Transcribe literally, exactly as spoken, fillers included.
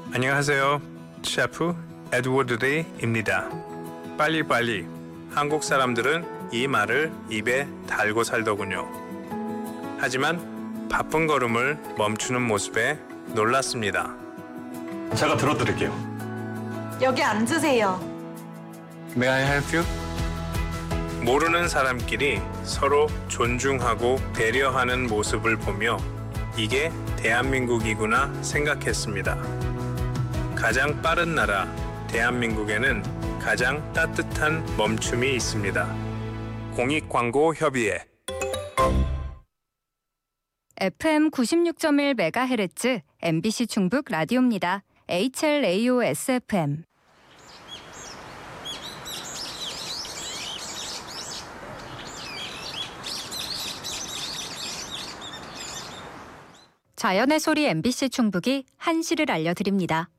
안녕하세요. 셰프 에드워드 리입니다. 빨리빨리. 한국 사람들은 이 말을 입에 달고 살더군요. 하지만 바쁜 걸음을 멈추는 모습에 놀랐습니다. 제가 들어드릴게요. 여기 앉으세요. May I help you? 모르는 사람끼리 서로 존중하고 배려하는 모습을 보며 이게 대한민국이구나 생각했습니다. 가장 빠른 나라 대한민국에는 가장 따뜻한 멈춤이 있습니다. 공익광고협의회. 에프엠 구십육 점 일 메가헤르츠 엠비씨 충북 라디오입니다. 에이치엘에이오에스에프엠. 자연의 소리 엠비씨 충북이 한시를 알려드립니다.